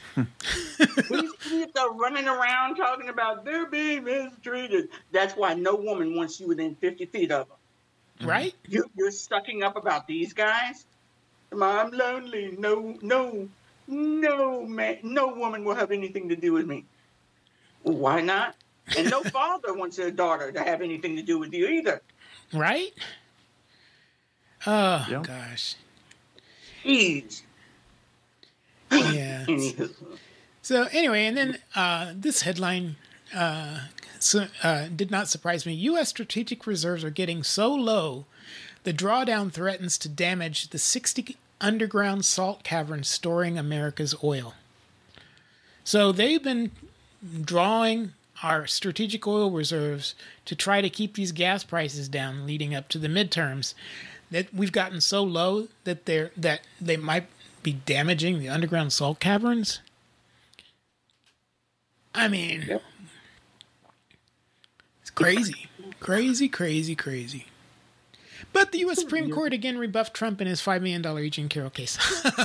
These kids are running around talking about they're being mistreated. That's why no woman wants you within fifty feet of them. Right? You, you're sucking up about these guys? I'm lonely. No, no, no, man. No woman will have anything to do with me. Well, why not? And no father wants their daughter to have anything to do with you either. Right? Oh, Yeah. gosh. Jeez. Yeah. Anywho. So anyway, and then uh, this headline uh, so, uh, did not surprise me. U S strategic reserves are getting so low, the drawdown threatens to damage the sixty underground salt caverns storing America's oil. So they've been drawing our strategic oil reserves to try to keep these gas prices down leading up to the midterms. That we've gotten so low that they're that they might be damaging the underground salt caverns. I mean, Yep. It's crazy, crazy, crazy, crazy. But the U S Supreme Court again rebuffed Trump in his five million dollars Eugene Carroll case.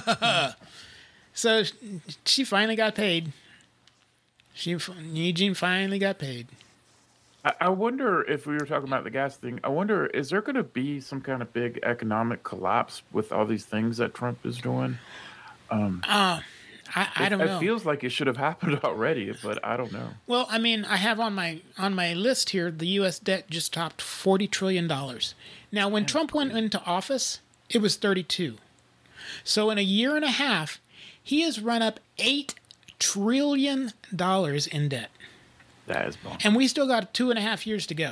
So she finally got paid. She Eugene finally got paid. I, I wonder if we were talking about the gas thing, I wonder, is there going to be some kind of big economic collapse with all these things that Trump is doing? Um, Uh, I, I it, don't know. It feels like it should have happened already, but I don't know. Well, I mean, I have on my on my list here the U S debt just topped forty trillion dollars. Now, when Trump went into office, it was thirty-two. So in a year and a half, he has run up eight trillion dollars in debt. That is bonkers. And we still got two and a half years to go.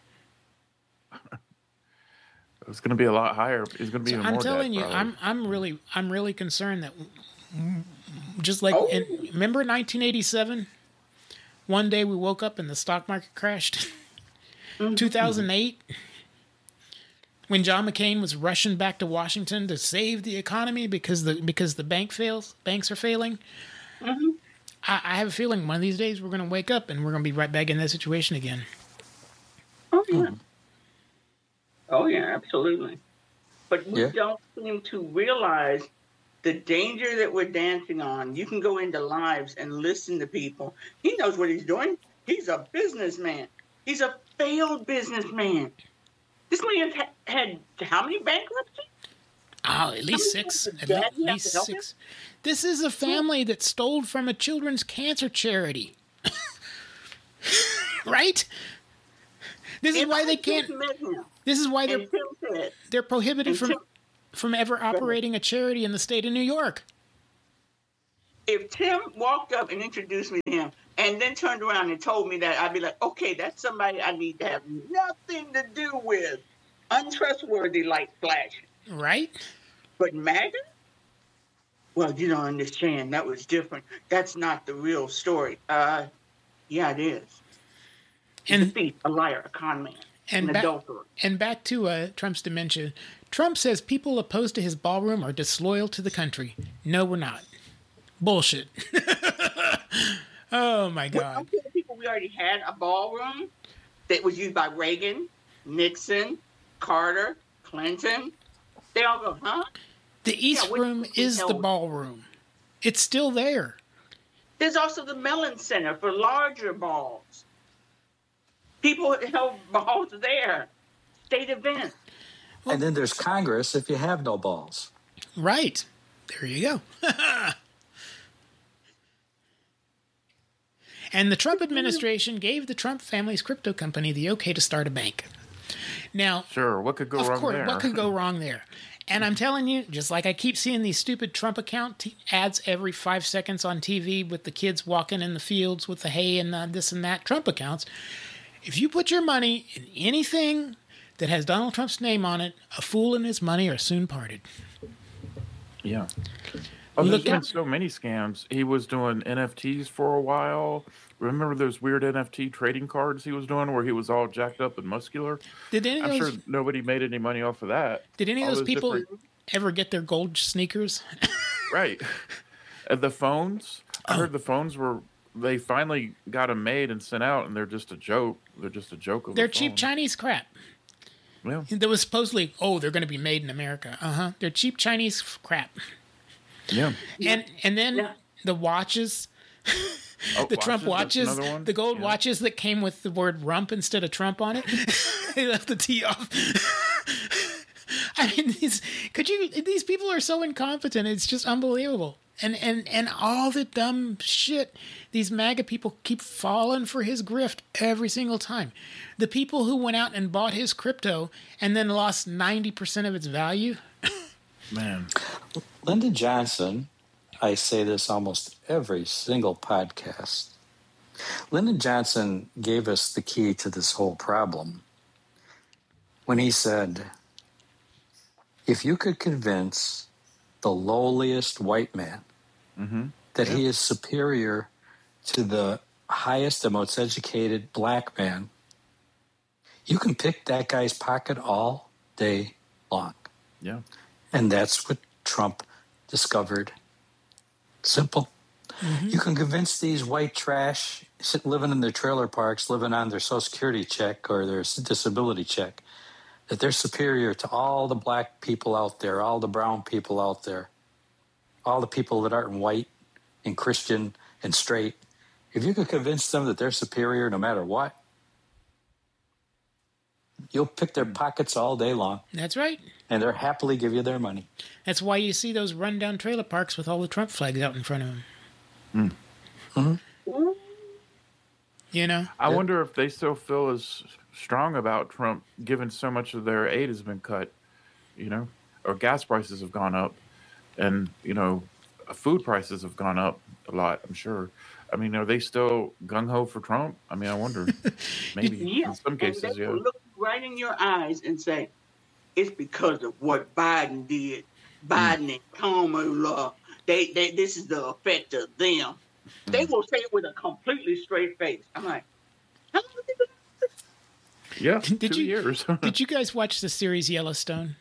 It's going to be a lot higher. It's going to be So even I'm more telling debt, you, probably. I'm I'm really I'm really concerned that just like Oh. in, remember nineteen eighty-seven, one day we woke up and the stock market crashed. two thousand eight, when John McCain was rushing back to Washington to save the economy because the because the bank fails, banks are failing. Mm-hmm. I, I have a feeling one of these days we're going to wake up and we're going to be right back in that situation again. Oh, yeah. Oh, yeah, absolutely. But we Yeah. don't seem to realize the danger that we're dancing on. You can go into lives and listen to people. He knows what he's doing. He's a businessman. He's a failed businessman. This man ha- had how many bankruptcies? Oh, at least six. At le- least six. This is a family that stole from a children's cancer charity. Right? This is why they can't. This is why they're they're prohibited from from ever operating a charity in the state of New York. If Tim walked up and introduced me to him and then turned around and told me that, I'd be like, okay, that's somebody I need to have nothing to do with. Untrustworthy light flashing. Right? But MAGA? Well, you don't understand. That was different. That's not the real story. Uh, yeah, it is. And, a thief, a liar, a con man, and an ba- adulterer. And back to uh, Trump's dementia. Trump says people opposed to his ballroom are disloyal to the country. No, we're not. Bullshit. Oh, my God. Well, I'm telling people we already had a ballroom that was used by Reagan, Nixon, Carter, Clinton. They all go, huh? The East yeah, Room is the ballroom. It's still there. There's also the Mellon Center for larger balls. People held balls there. State events. And then there's Congress if you have no balls. Right. There you go. And the Trump administration gave the Trump family's crypto company the okay to start a bank. Now, sure, what could go of wrong course, there? What could go wrong there? And I'm telling you, just like I keep seeing these stupid Trump account t- ads every five seconds on T V with the kids walking in the fields with the hay and the this and that Trump accounts, if you put your money in anything that has Donald Trump's name on it, a fool and his money are soon parted. Yeah. Oh, there's Look been at- so many scams. He was doing N F Ts for a while. Remember those weird N F T trading cards he was doing where he was all jacked up and muscular? Did any of I'm those, sure nobody made any money off of that. did any of All those people different- ever get their gold sneakers? Right. And the phones, I Oh. heard the phones were, they finally got them made and sent out, and they're just a joke. They're just a joke of They're a cheap phone. Chinese crap. Yeah. There was supposedly, oh, they're going to be made in America. Uh-huh. They're cheap Chinese f- crap. Yeah. And and then Yeah. the watches, Oh, the Trump watches, that's watches, another one? the gold Yeah. watches that came with the word rump instead of Trump on it. They left the T off. I mean, these, could you, these people are so incompetent. It's just unbelievable. And, and, and all the dumb shit, these MAGA people keep falling for his grift every single time. The people who went out and bought his crypto and then lost ninety percent of its value. Man. Lyndon Johnson, I say this almost every single podcast. Lyndon Johnson gave us the key to this whole problem when he said, if you could convince the lowliest white man Mm-hmm. that he is superior to the highest and most educated black man, you can pick that guy's pocket all day long. Yeah. And that's what Trump discovered. Simple. Mm-hmm. You can convince these white trash sit living in their trailer parks, living on their Social Security check or their disability check, that they're superior to all the black people out there, all the brown people out there, all the people that aren't white and Christian and straight. If you could convince them that they're superior no matter what, you'll pick their pockets all day long. That's right. And they'll happily give you their money. That's why you see those rundown trailer parks with all the Trump flags out in front of them. Mm. Mm-hmm. You know? I Yeah. wonder if they still feel as strong about Trump, given so much of their aid has been cut, you know, or gas prices have gone up, and, you know, food prices have gone up a lot, I'm sure. I mean, are they still gung-ho for Trump? I mean, I wonder. Maybe Yeah. in some And cases, they yeah. will look right in your eyes and say, it's because of what Biden did. Biden and Kamala, they, they, this is the effect of them. They will say it with a completely straight face. I'm like, how long have they been? Yeah, Did two you- years. Did you guys watch the series Yellowstone?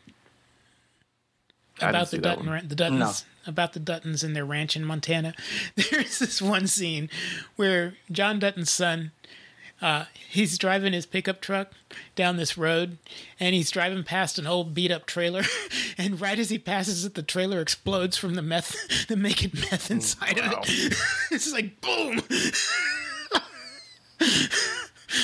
I didn't About see the that Dutton, one. ra- the Duttons, No. about the Duttons and their ranch in Montana. There's this one scene where John Dutton's son, uh, he's driving his pickup truck down this road, and he's driving past an old beat up trailer, and right as he passes it, the trailer explodes from the meth, the making meth inside Wow. of it. It's like boom.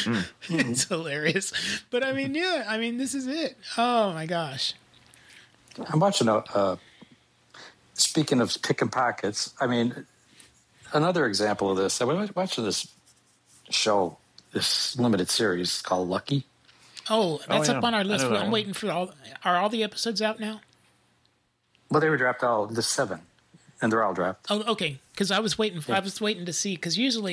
It's hilarious, but I mean, yeah, I mean, this is it. Oh my gosh. I'm watching a. Uh, speaking of picking pockets, I mean, another example of this. I was watching this show, this limited series called Lucky. Oh, that's Oh, yeah. up on our list. I know that I'm one. waiting for all. Are all the episodes out now? Well, they were dropped all the seven, and they're all dropped. Oh, okay. Because I was waiting. I was waiting to see. Because usually